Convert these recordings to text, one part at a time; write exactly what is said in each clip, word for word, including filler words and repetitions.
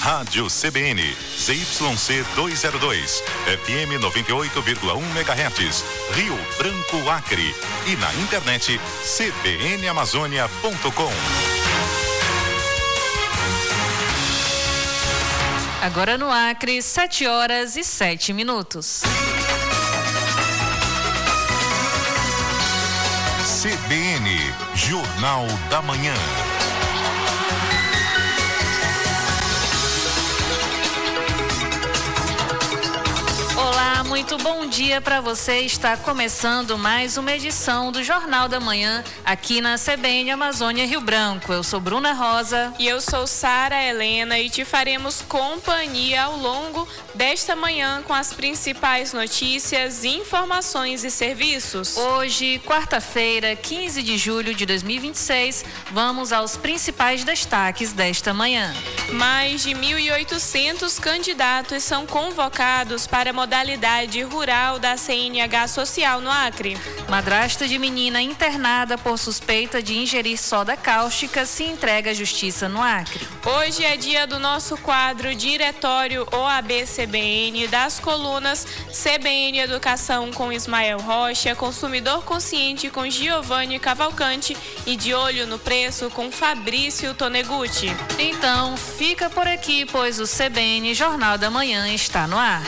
Rádio C B N, Z Y C duzentos e dois, F M noventa e oito vírgula um megahertz, Rio Branco, Acre. E na internet c b n amazônia ponto com. Agora no Acre, sete horas e sete minutos. C B N, Jornal da Manhã. Olá, muito bom dia para você. Está começando mais uma edição do Jornal da Manhã aqui na C B N Amazônia Rio Branco. Eu sou Bruna Rosa. E eu sou Sara Helena e te faremos companhia ao longo desta manhã com as principais notícias, informações e serviços. Hoje, quarta-feira, quinze de julho de dois mil e vinte e seis, vamos aos principais destaques desta manhã. Mais de mil e oitocentos candidatos são convocados para a modalidade rural da C N H Social no Acre. Madrasta de menina internada por suspeita de ingerir soda cáustica se entrega à justiça no Acre. Hoje é dia do nosso quadro Diretório O A B C B N das colunas C B N Educação com Ismael Rocha, Consumidor Consciente com Giovanni Cavalcante e De Olho no Preço com Fabrício Tonegutti. Então, fica por aqui, pois o C B N Jornal da Manhã está no ar.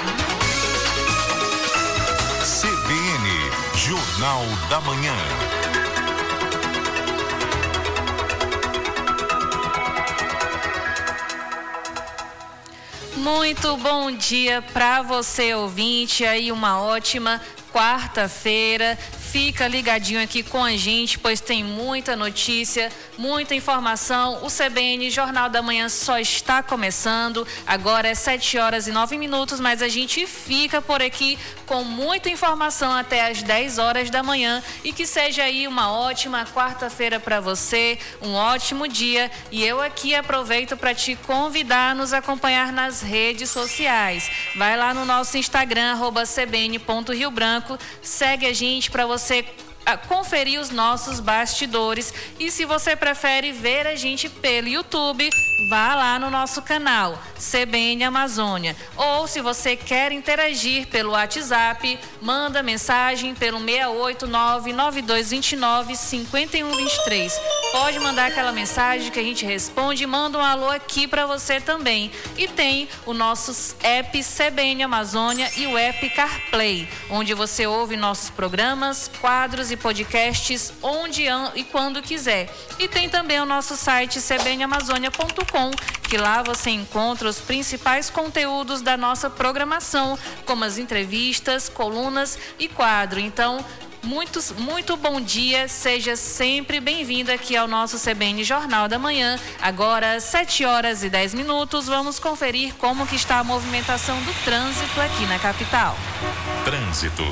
C B N, Jornal da Manhã. Muito bom dia para você, ouvinte, aí uma ótima quarta-feira. Fica ligadinho aqui com a gente, pois tem muita notícia, muita informação. O C B N Jornal da Manhã só está começando. Agora é sete horas e nove minutos, mas a gente fica por aqui com muita informação até às dez horas da manhã. E que seja aí uma ótima quarta-feira para você, um ótimo dia. E eu aqui aproveito para te convidar a nos acompanhar nas redes sociais. Vai lá no nosso Instagram, arroba c b n ponto rio branco. Segue a gente para você você conferir os nossos bastidores. E se você prefere ver a gente pelo YouTube, vá lá no nosso canal C B N Amazônia. Ou se você quer interagir pelo WhatsApp, manda mensagem pelo seis oito nove, nove dois dois nove, cinco um dois três. Pode mandar aquela mensagem que a gente responde e manda um alô aqui para você também. E tem o nosso app C B N Amazônia e o app CarPlay, onde você ouve nossos programas, quadros e podcasts onde e quando quiser. E tem também o nosso site c b n amazônia ponto com, que lá você encontra os principais conteúdos da nossa programação, como as entrevistas, colunas e quadro. Então, Muito, muito bom dia, seja sempre bem-vindo aqui ao nosso C B N Jornal da Manhã. Agora, sete horas e dez minutos, vamos conferir como que está a movimentação do trânsito aqui na capital. Trânsito.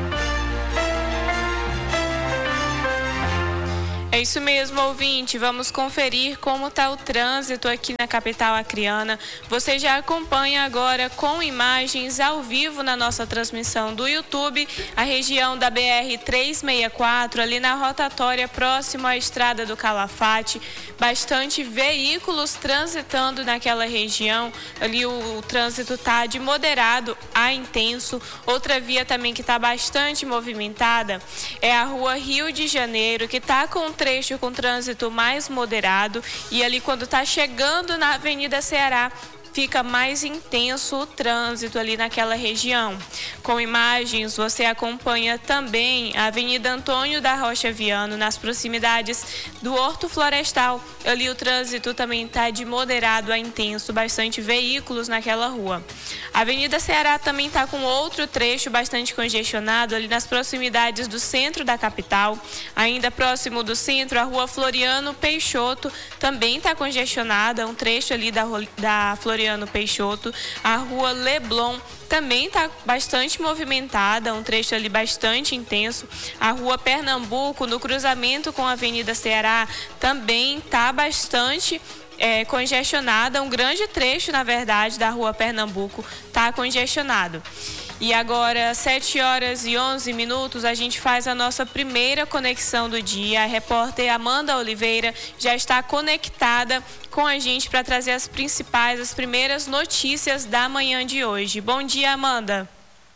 É isso mesmo, ouvinte. Vamos conferir como está o trânsito aqui na capital acreana. Você já acompanha agora com imagens ao vivo na nossa transmissão do YouTube, a região da B R trezentos e sessenta e quatro, ali na rotatória próximo à estrada do Calafate. Bastante veículos transitando naquela região. Ali o, o trânsito está de moderado a intenso. Outra via também que está bastante movimentada é a rua Rio de Janeiro, que está com trecho com trânsito mais moderado, e ali quando está chegando na Avenida Ceará fica mais intenso o trânsito ali naquela região. Com imagens, você acompanha também a Avenida Antônio da Rocha Viano, nas proximidades do Horto Florestal. Ali o trânsito também está de moderado a intenso, bastante veículos naquela rua. A Avenida Ceará também está com outro trecho bastante congestionado, ali nas proximidades do centro da capital. Ainda próximo do centro, a rua Floriano Peixoto também está congestionada, um trecho ali da, da Floriano Peixoto. A rua Leblon também está bastante movimentada, um trecho ali bastante intenso. A rua Pernambuco, no cruzamento com a Avenida Ceará, também está bastante é, congestionada. Um grande trecho, na verdade, da rua Pernambuco está congestionado. E agora, sete horas e onze minutos, a gente faz a nossa primeira conexão do dia. A repórter Amanda Oliveira já está conectada com a gente para trazer as principais, as primeiras notícias da manhã de hoje. Bom dia, Amanda.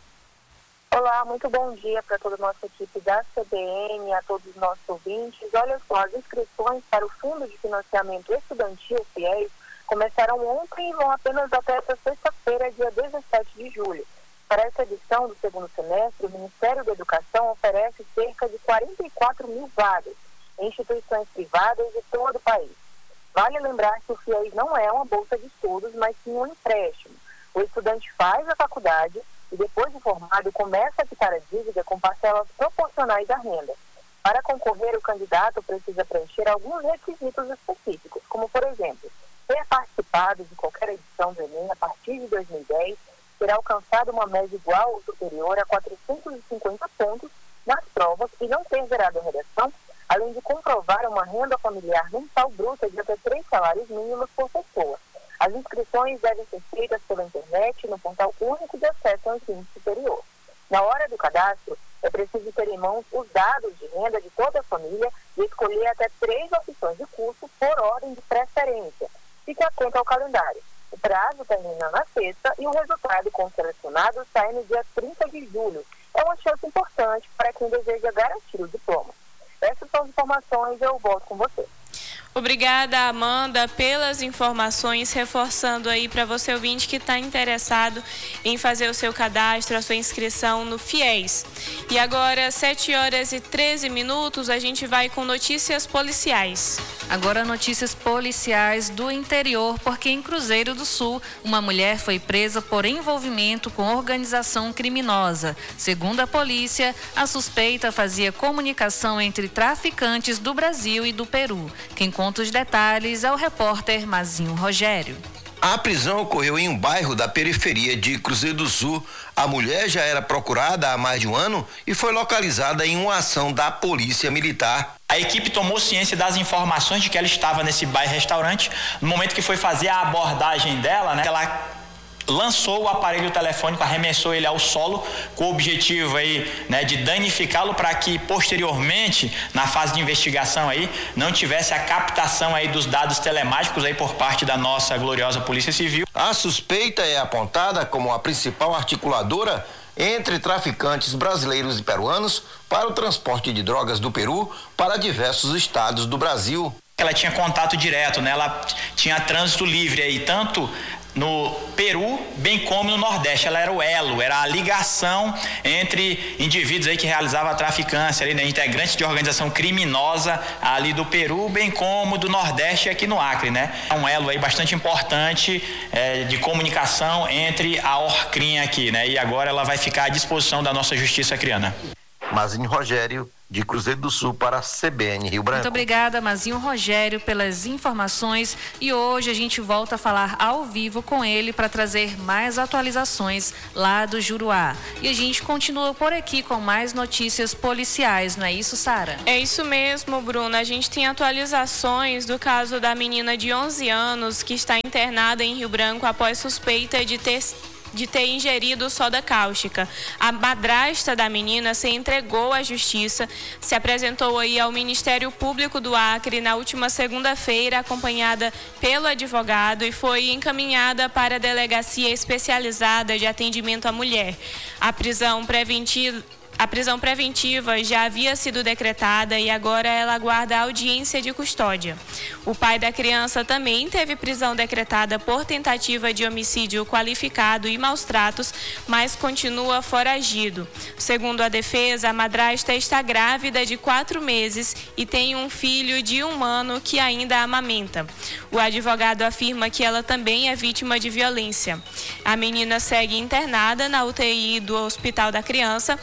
Olá, muito bom dia para toda a nossa equipe da C B N, a todos os nossos ouvintes. Olha só, as inscrições para o Fundo de Financiamento Estudantil FIES começaram ontem e vão apenas até esta sexta-feira, dia dezessete de julho. Para essa edição do segundo semestre, o Ministério da Educação oferece cerca de quarenta e quatro mil vagas em instituições privadas de todo o país. Vale lembrar que o FIES não é uma bolsa de estudos, mas sim um empréstimo. O estudante faz a faculdade e depois de formado começa a quitar a dívida com parcelas proporcionais à renda. Para concorrer, o candidato precisa preencher alguns requisitos específicos, como, por exemplo, ter participado de qualquer edição do Enem a partir de dois mil e dez, ter alcançado uma média igual ou superior a quatrocentos e cinquenta pontos nas provas e não ter zerado a redação, além de comprovar uma renda familiar mensal bruta de até três salários mínimos por pessoa. As inscrições devem ser feitas pela internet no portal único de acesso ao ensino superior. Na hora do cadastro, é preciso ter em mãos os dados de renda de toda a família e escolher até três opções de curso por ordem de preferência. Fique atento ao calendário. O prazo termina na sexta e o resultado com os selecionados sai no dia trinta de julho. É uma chance importante para quem deseja garantir o diploma. Essas são as informações, eu volto com você. Obrigada, Amanda, pelas informações, reforçando aí para você ouvinte que está interessado em fazer o seu cadastro, a sua inscrição no FIES. E agora, sete horas e treze minutos, a gente vai com notícias policiais. Agora notícias policiais do interior, porque em Cruzeiro do Sul, uma mulher foi presa por envolvimento com organização criminosa. Segundo a polícia, a suspeita fazia comunicação entre traficantes do Brasil e do Peru. Quem conta os detalhes é o repórter Mazinho Rogério. A prisão ocorreu em um bairro da periferia de Cruzeiro do Sul. A mulher já era procurada há mais de um ano e foi localizada em uma ação da Polícia Militar. A equipe tomou ciência das informações de que ela estava nesse bairro-restaurante. No momento que foi fazer a abordagem dela, né, ela lançou o aparelho telefônico, arremessou ele ao solo com o objetivo aí, né, de danificá-lo para que posteriormente, na fase de investigação aí, não tivesse a captação aí dos dados telemáticos aí por parte da nossa gloriosa Polícia Civil. A suspeita é apontada como a principal articuladora entre traficantes brasileiros e peruanos para o transporte de drogas do Peru para diversos estados do Brasil. Ela tinha contato direto, né? Ela tinha trânsito livre aí, tanto no Peru, bem como no Nordeste. Ela era o elo, era a ligação entre indivíduos aí que realizavam a traficância, ali, né, integrantes de organização criminosa ali do Peru, bem como do Nordeste aqui no Acre, né? É um elo aí bastante importante é, de comunicação entre a Orcrim aqui, né? E agora ela vai ficar à disposição da nossa Justiça Acreana. Mazinho Rogério, de Cruzeiro do Sul para a C B N Rio Branco. Muito obrigada, Mazinho Rogério, pelas informações, e hoje a gente volta a falar ao vivo com ele para trazer mais atualizações lá do Juruá. E a gente continua por aqui com mais notícias policiais, não é isso, Sara? É isso mesmo, Bruna. A gente tem atualizações do caso da menina de onze anos que está internada em Rio Branco após suspeita de ter de ter ingerido soda cáustica. A madrasta da menina se entregou à justiça, se apresentou aí ao Ministério Público do Acre na última segunda-feira, acompanhada pelo advogado, e foi encaminhada para a Delegacia Especializada de Atendimento à Mulher. A prisão preventiva A prisão preventiva já havia sido decretada e agora ela aguarda a audiência de custódia. O pai da criança também teve prisão decretada por tentativa de homicídio qualificado e maus tratos, mas continua foragido. Segundo a defesa, a madrasta está grávida de quatro meses e tem um filho de um ano que ainda amamenta. O advogado afirma que ela também é vítima de violência. A menina segue internada na U T I do Hospital da Criança e o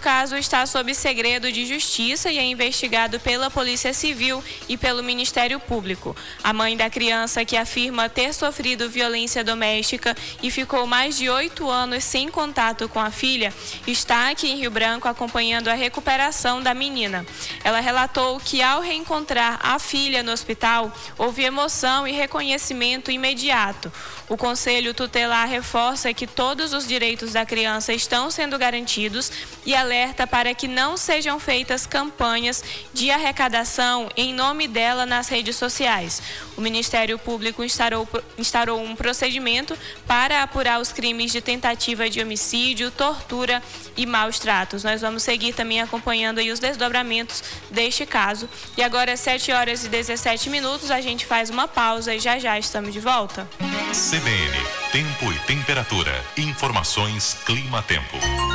caso está sob segredo de justiça e é investigado pela Polícia Civil e pelo Ministério Público. A mãe da criança, que afirma ter sofrido violência doméstica e ficou mais de oito anos sem contato com a filha, está aqui em Rio Branco acompanhando a recuperação da menina. Ela relatou que, ao reencontrar a filha no hospital, houve emoção e reconhecimento imediato. O Conselho Tutelar reforça que todos os direitos da criança estão sendo garantidos e alerta para que não sejam feitas campanhas de arrecadação em nome dela nas redes sociais. O Ministério Público instaurou, instaurou um procedimento para apurar os crimes de tentativa de homicídio, tortura e maus tratos. Nós vamos seguir também acompanhando aí os desdobramentos deste caso. E agora, às sete horas e dezessete minutos, a gente faz uma pausa e já já estamos de volta. C B N, tempo e temperatura. Informações Clima-Tempo.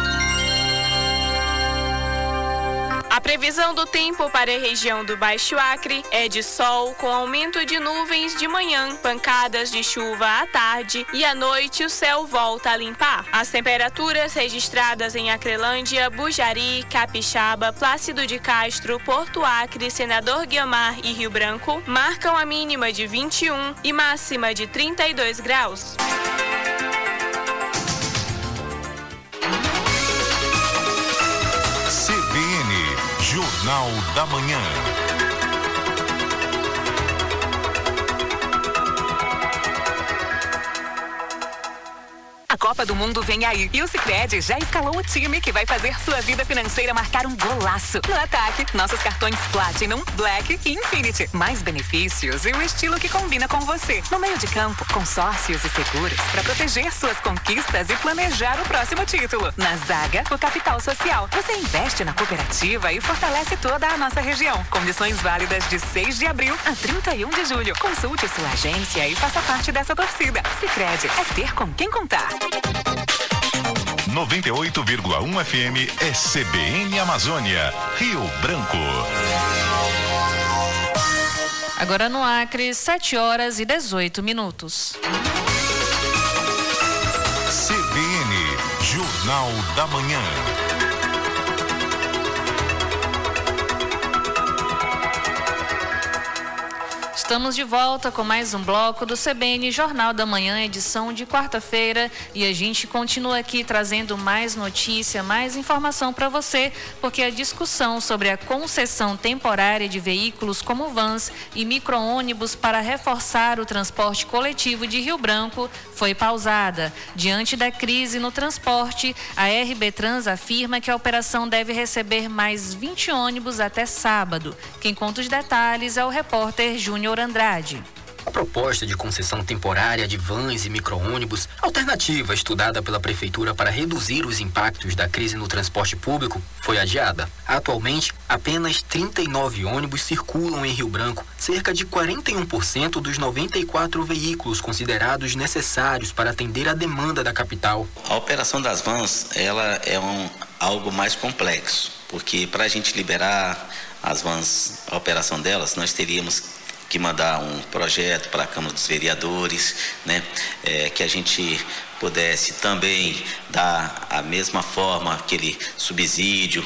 A previsão do tempo para a região do Baixo Acre é de sol com aumento de nuvens de manhã, pancadas de chuva à tarde e à noite o céu volta a limpar. As temperaturas registradas em Acrelândia, Bujari, Capixaba, Plácido de Castro, Porto Acre, Senador Guiomar e Rio Branco marcam a mínima de vinte e um e máxima de trinta e dois graus. Jornal da Manhã. A Copa do Mundo vem aí e o Sicredi já escalou o time que vai fazer sua vida financeira marcar um golaço. No ataque, nossos cartões Platinum, Black e Infinity. Mais benefícios e o estilo que combina com você. No meio de campo, consórcios e seguros para proteger suas conquistas e planejar o próximo título. Na zaga, o capital social. Você investe na cooperativa e fortalece toda a nossa região. Condições válidas de seis de abril a trinta e um de julho. Consulte sua agência e faça parte dessa torcida. Sicredi é ter com quem contar. noventa e oito vírgula um F M é C B N Amazônia, Rio Branco. Agora no Acre, sete horas e dezoito minutos. C B N, Jornal da Manhã. Estamos de volta com mais um bloco do C B N Jornal da Manhã, edição de quarta-feira, e a gente continua aqui trazendo mais notícia, mais informação para você, porque a discussão sobre a concessão temporária de veículos como vans e micro-ônibus para reforçar o transporte coletivo de Rio Branco foi pausada. Diante da crise no transporte, a R B Trans afirma que a operação deve receber mais vinte ônibus até sábado. Quem conta os detalhes é o repórter Júnior Andrade. A proposta de concessão temporária de vans e micro-ônibus, alternativa estudada pela Prefeitura para reduzir os impactos da crise no transporte público, foi adiada. Atualmente, apenas trinta e nove ônibus circulam em Rio Branco, cerca de quarenta e um por cento dos noventa e quatro veículos considerados necessários para atender a demanda da capital. A operação das vans, ela é um, algo mais complexo, porque para a gente liberar as vans, a operação delas, nós teríamos que mandar um projeto para a Câmara dos Vereadores, né, é, que a gente pudesse também dar a mesma forma, aquele subsídio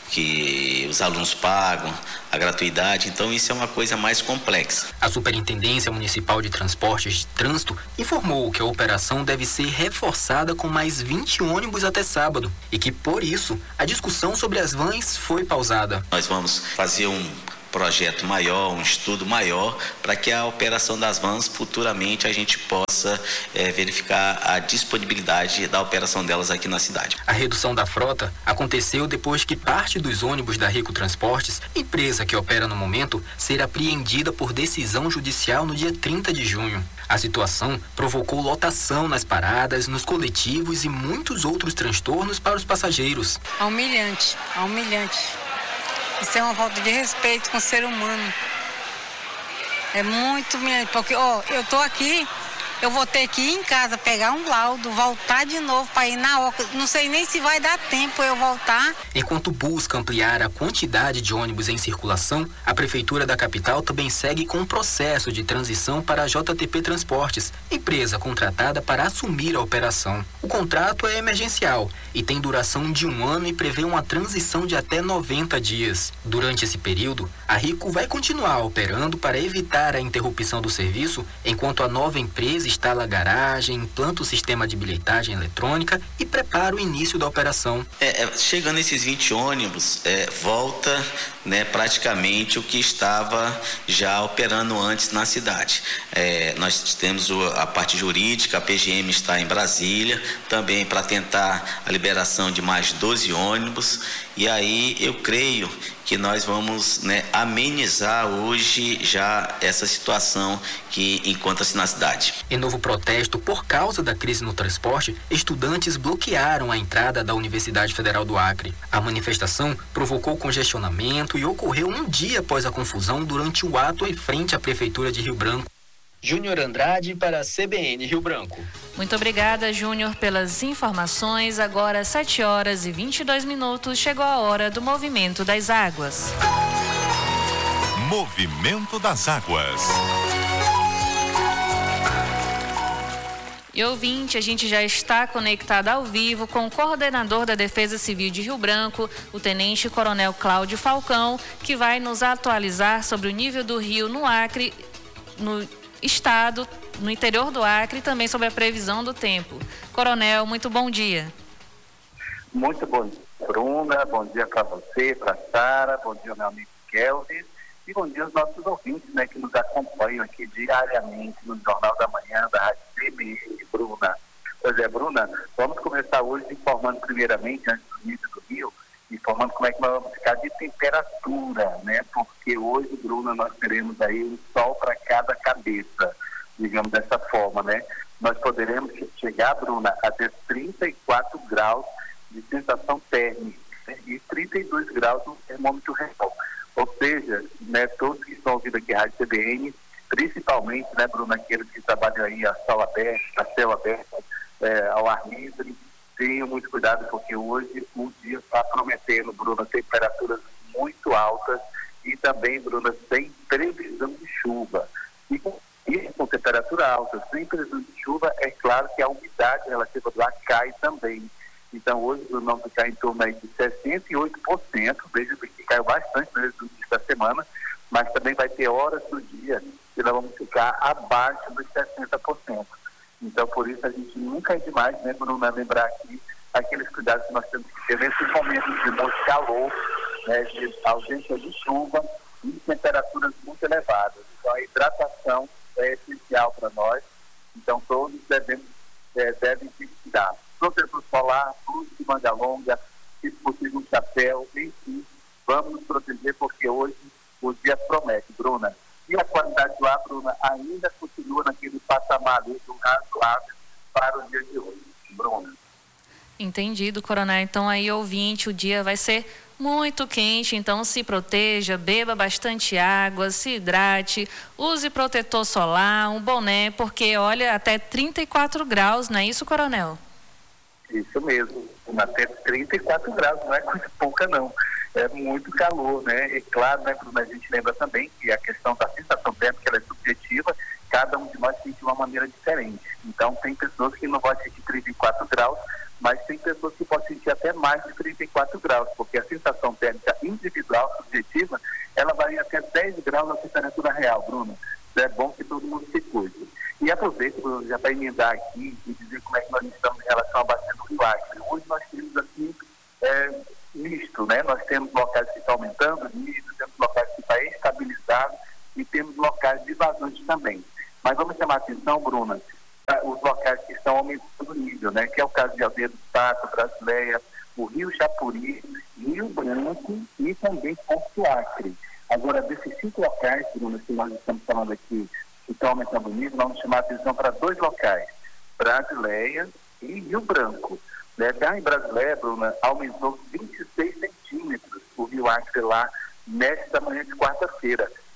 que os alunos pagam, a gratuidade. Então isso é uma coisa mais complexa. A Superintendência Municipal de Transportes de Trânsito informou que a operação deve ser reforçada com mais vinte ônibus até sábado e que, por isso, a discussão sobre as vans foi pausada. Nós vamos fazer um projeto maior, um estudo maior, para que a operação das vans futuramente a gente possa é, verificar a disponibilidade da operação delas aqui na cidade. A redução da frota aconteceu depois que parte dos ônibus da Rico Transportes, empresa que opera no momento, ser apreendida por decisão judicial no dia trinta de junho. A situação provocou lotação nas paradas, nos coletivos e muitos outros transtornos para os passageiros. Humilhante, humilhante. Isso é uma falta de respeito com o ser humano. É muito humilhante, porque ó, eu tô aqui Eu vou ter que ir em casa, pegar um laudo, voltar de novo para ir na Oca. Não sei nem se vai dar tempo eu voltar. Enquanto busca ampliar a quantidade de ônibus em circulação, a Prefeitura da capital também segue com o processo de transição para a J T P Transportes, empresa contratada para assumir a operação. O contrato é emergencial e tem duração de um ano e prevê uma transição de até noventa dias. Durante esse período, a Rico vai continuar operando para evitar a interrupção do serviço, enquanto a nova empresa instala a garagem, implanta o sistema de bilhetagem eletrônica e prepara o início da operação. É, é, chegando esses vinte ônibus, é, volta, né, praticamente o que estava já operando antes na cidade. É, nós temos o, a parte jurídica, a P G M está em Brasília, também para tentar a liberação de mais doze ônibus, e aí eu creio que nós vamos, né, amenizar hoje já essa situação que encontra-se na cidade. Em novo protesto por causa da crise no transporte, estudantes bloquearam a entrada da Universidade Federal do Acre. A manifestação provocou congestionamento e ocorreu um dia após a confusão durante o ato em frente à Prefeitura de Rio Branco. Júnior Andrade para a C B N Rio Branco. Muito obrigada, Júnior, pelas informações. Agora, sete horas e vinte e dois minutos, chegou a hora do Movimento das Águas. Movimento das Águas. E ouvinte, a gente já está conectado ao vivo com o coordenador da Defesa Civil de Rio Branco, o Tenente Coronel Cláudio Falcão, que vai nos atualizar sobre o nível do rio no Acre, no estado, no interior do Acre, e também sobre a previsão do tempo. Coronel, muito bom dia. Muito bom dia, Bruna. Bom dia para você, para Sara. Bom dia, meu amigo Kelvin. E bom dia aos nossos ouvintes, né, que nos acompanham aqui diariamente no Jornal da Manhã da Rádio C B N, Bruna. Pois é, Bruna, vamos começar hoje informando primeiramente, antes do início do Rio, informando como é que nós vamos ficar de temperatura, né? Porque hoje, Bruna, nós teremos aí um sol para cada cabeça, digamos dessa forma, né? Nós poderemos chegar, Bruna, a ter trinta e quatro graus de sensação térmica, né? E trinta e dois graus no termômetro real. Ou seja, né, todos que estão ouvindo aqui a Rádio C B N, principalmente, né, Bruna, aqueles que trabalham aí a sol aberto, a céu aberto, é, ao ar livre, tenham muito cuidado, porque hoje o dia está prometendo, Bruna, temperaturas muito altas e também, Bruna, sem previsão de chuva. E com, e com temperatura alta, sem previsão de chuva, é claro que a umidade relativa do ar cai também. Então, hoje, Bruna, vamos ficar em torno aí de sessenta e oito por cento, veja que caiu bastante no início da semana, mas também vai ter horas do dia que nós vamos ficar abaixo dos sessenta por cento. Então, por isso, a gente nunca é demais, né, Bruna, lembrar aqui aqueles cuidados que nós temos que ter nesses momentos de muito calor, né, de ausência de chuva e temperaturas muito elevadas. Então, a hidratação é essencial para nós. Então, todos devemos, é, devem se cuidar. Protetor solar, luz de manga longa, se possível um chapéu, enfim, vamos nos proteger, porque hoje o dia promete, Bruna. E a qualidade do ar, Bruna, ainda continua naquele patamar ali do razoável para o dia de hoje, Bruna. Entendido, Coronel. Então aí, ouvinte, o dia vai ser muito quente, então se proteja, beba bastante água, se hidrate, use protetor solar, um boné, porque olha, até trinta e quatro graus, não é isso, Coronel? Isso mesmo, até trinta e quatro graus, não é coisa pouca não. É muito calor, né? E claro, né, Bruno, a gente lembra também que a questão da sensação térmica, ela é subjetiva, cada um de nós sente de uma maneira diferente. Então, tem pessoas que não vão sentir trinta e quatro graus, mas tem pessoas que podem sentir até mais de trinta e quatro graus, porque a sensação térmica individual, subjetiva, ela varia até dez graus na temperatura real, Bruno. É bom que todo mundo se cuide. E aproveito, Bruno, já para emendar aqui e dizer como é que nós estamos em relação ao bacia do Rio Acre. Hoje nós temos, assim, é, misto, né? Nós temos locais que estão aumentando, misto, temos locais que estão estabilizados e temos locais de vazantes também. Mas vamos chamar a atenção, Bruna, os locais que estão aumentando o nível, né? Que é o caso de Aldeia do Pato, Brasileia, o Rio Chapuri, Rio Branco e também Porto Acre. Agora, desses cinco locais, Bruna, que nós estamos falando aqui, que estão aumentando o nível, vamos chamar a atenção para dois locais, Brasileia e Rio Branco. Né? Já em Brasileia, Bruna, aumentou vinte e seis centímetros o Rio Acre lá nesta manhã de quarta-feira.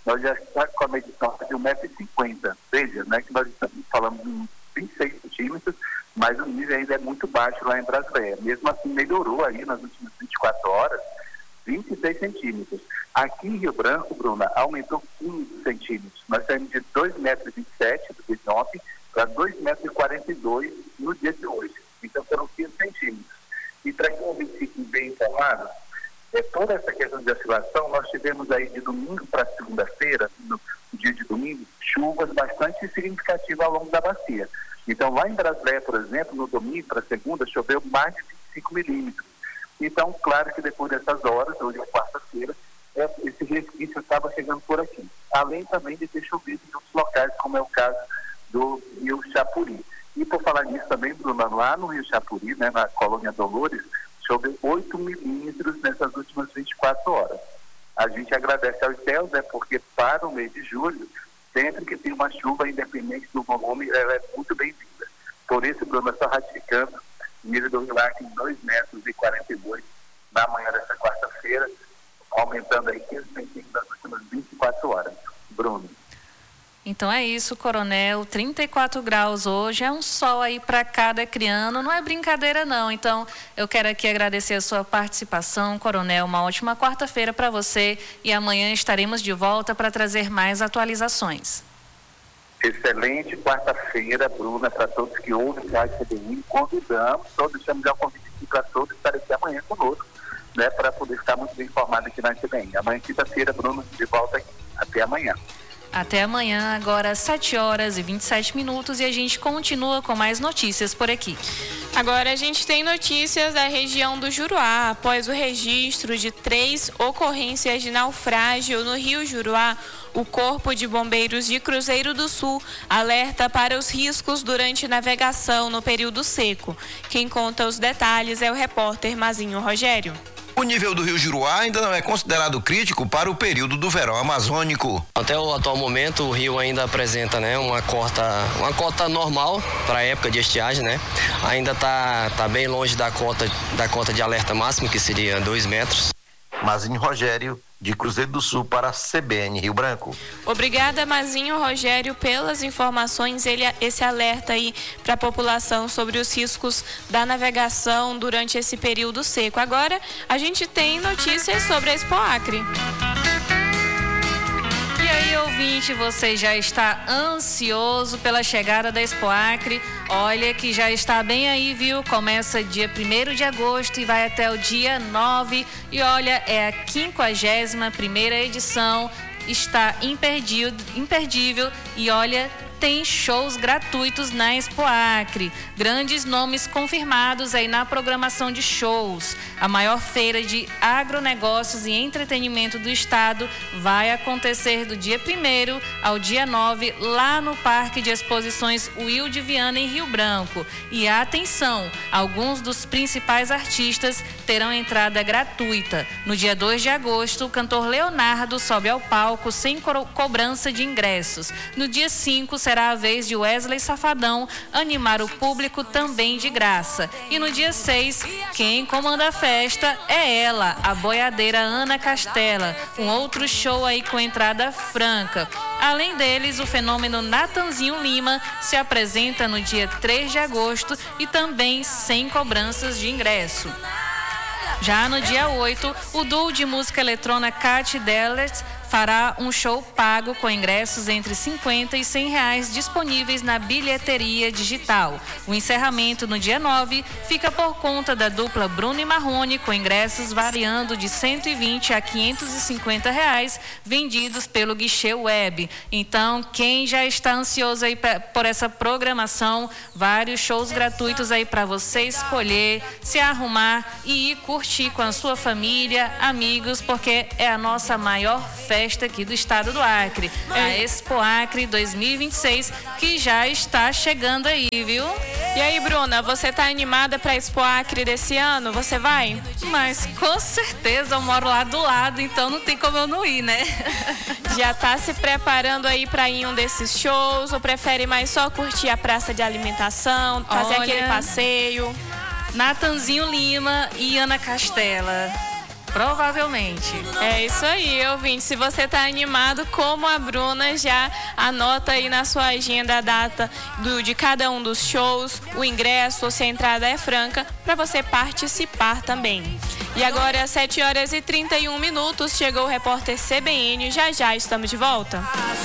nós já estamos com a medição de um metro e cinquenta. Veja, né, que nós estamos falando de vinte e seis centímetros, mas o nível ainda é muito baixo lá em Brasília. Mesmo assim, melhorou aí nas últimas vinte e quatro horas, vinte e seis centímetros. Aqui em Rio Branco, Bruna, aumentou quinze centímetros. Nós saímos de dois metros e vinte e sete do dia de ontem para dois metros e quarenta e dois no dia de hoje. Então foram quinze centímetros. E para que o ouvinte fique bem informado, é, toda essa questão de oscilação, nós tivemos aí de domingo para segunda-feira, no dia de domingo, chuvas bastante significativas ao longo da bacia. Então, lá em Brasília, por exemplo, no domingo para segunda, choveu mais de vinte e cinco milímetros. Então, claro que depois dessas horas, hoje é quarta-feira, é, esse resquício estava chegando por aqui. Além também de ter chovido em outros locais, como é o caso do Rio Chapuri. E por falar nisso também, Bruna, lá no Rio Chapuri, né, na colônia Dolores, choveu oito milímetros nessas últimas vinte e quatro horas. A gente agradece aos céus, né, porque para o mês de julho, sempre que tem uma chuva, independente do volume, ela é muito bem-vinda. Por isso, Bruna, está ratificando o nível do Rio Acre em dois metros e quarenta e dois na manhã dessa quarta-feira, aumentando aí quinze centímetros nas últimas vinte e quatro horas. Bruno. Então é isso, Coronel, trinta e quatro graus hoje, é um sol aí para cada criano, não é brincadeira não. Então eu quero aqui agradecer a sua participação, Coronel, uma ótima quarta-feira para você e amanhã estaremos de volta para trazer mais atualizações. Excelente quarta-feira, Bruna, para todos que ouvem o Rádio C B N, convidamos, todos deixamos já o convite aqui para todos estarem aqui amanhã conosco, né, para poder ficar muito bem informado aqui na C B N. Amanhã, quinta-feira, Bruna, de volta aqui. Até amanhã. Até amanhã, agora sete horas e vinte e sete minutos, e a gente continua com mais notícias por aqui. Agora a gente tem notícias da região do Juruá. Após o registro de três ocorrências de naufrágio no Rio Juruá, o Corpo de Bombeiros de Cruzeiro do Sul alerta para os riscos durante navegação no período seco. Quem conta os detalhes é o repórter Mazinho Rogério. O nível do Rio Juruá ainda não é considerado crítico para o período do verão amazônico. Até o atual momento, o rio ainda apresenta, né, uma cota, uma cota normal para a época de estiagem, né? Ainda está tá bem longe da cota, da cota de alerta máximo, que seria dois metros. Mazinho Rogério, de Cruzeiro do Sul para a C B N Rio Branco. Obrigada, Mazinho Rogério, pelas informações. Ele, esse alerta aí para a população sobre os riscos da navegação durante esse período seco. Agora, a gente tem notícias sobre a Expo Acre. E aí, ouvinte, você já está ansioso pela chegada da Expo Acre? Olha que já está bem aí, viu? Começa dia primeiro de agosto e vai até o dia nove. E olha, é a quinquagésima primeira edição. Está imperdível, imperdível e olha, tem shows gratuitos na Expo Acre. Grandes nomes confirmados aí na programação de shows. A maior feira de agronegócios e entretenimento do estado vai acontecer do dia primeiro ao dia nove lá no Parque de Exposições Wilde Viana em Rio Branco. E atenção, alguns dos principais artistas terão entrada gratuita. No dia dois de agosto, o cantor Leonardo sobe ao palco sem co- cobrança de ingressos. No dia cinco, será a vez de Wesley Safadão animar o público também de graça. E no dia seis, quem comanda a festa é ela, a boiadeira Ana Castela, um outro show aí com entrada franca. Além deles, o fenômeno Natanzinho Lima se apresenta no dia três de agosto e também sem cobranças de ingresso. Já no dia oito, o duo de música eletrônica Cat Dellert fará um show pago com ingressos entre cinquenta e cem reais disponíveis na bilheteria digital. O encerramento no dia nove fica por conta da dupla Bruno e Marrone, com ingressos variando de cento e vinte a quinhentos e cinquenta reais vendidos pelo guichê web. Então, quem já está ansioso aí por essa programação, vários shows gratuitos aí para você escolher, se arrumar e ir curtir com a sua família, amigos, porque é a nossa maior festa aqui do estado do Acre, a Expo Acre dois mil e vinte e seis, que já está chegando aí, viu? E aí, Bruna, você tá animada para a Expo Acre desse ano? Você vai? Mas com certeza, eu moro lá do lado, então não tem como eu não ir, né? Já tá se preparando aí para ir em um desses shows, ou prefere mais só curtir a praça de alimentação, fazer Olha, aquele passeio? Natanzinho Lima e Ana Castela. Provavelmente. É isso aí, ouvinte. Se você tá animado como a Bruna, já anota aí na sua agenda a data do, de cada um dos shows, o ingresso, ou se a entrada é franca, para você participar também. E agora, às sete horas e trinta e um minutos, chegou o repórter C B N. Já já estamos de volta.